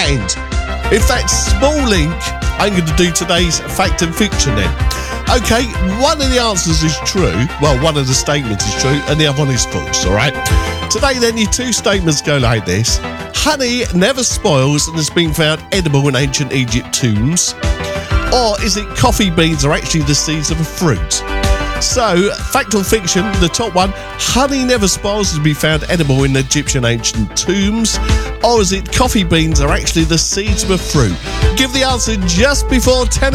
And if that's small link, I'm going to do today's fact and fiction then. Okay, one of the answers is true. Well, one of the statements is true, and the other one is false, all right? Today, then, your two statements go like this. Honey never spoils and has been found edible in ancient Egypt tombs. Or is it coffee beans are actually the seeds of a fruit? So, fact or fiction, the top one, honey never spoils and has been found edible in Egyptian ancient tombs. Or is it coffee beans are actually the seeds of a fruit? Give the answer just before 10